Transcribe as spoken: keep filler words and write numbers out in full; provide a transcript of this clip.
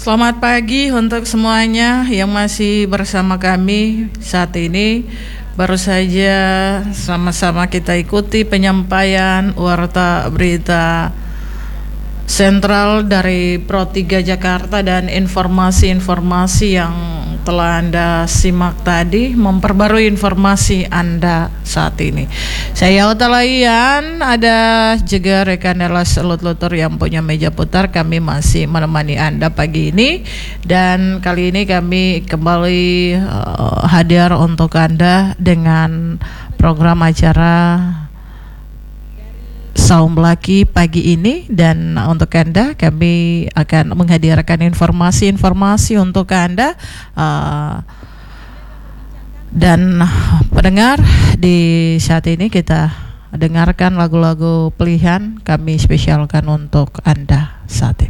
Selamat pagi untuk semuanya yang masih bersama kami saat ini. Baru saja sama-sama kita ikuti penyampaian warta berita sentral dari Pro tiga Jakarta dan informasi-informasi yang telah Anda simak tadi memperbarui informasi Anda saat ini. Saya Utalayan, ada juga rekan Elas Lut-Lutur yang punya meja putar. Kami masih menemani Anda pagi ini, dan kali ini kami kembali uh, hadir untuk Anda dengan program acara Saum Laki pagi ini. Dan untuk Anda kami akan menghadirkan informasi-informasi untuk Anda uh, dan pendengar. Di saat ini kita dengarkan lagu-lagu pilihan kami spesialkan untuk Anda saat ini.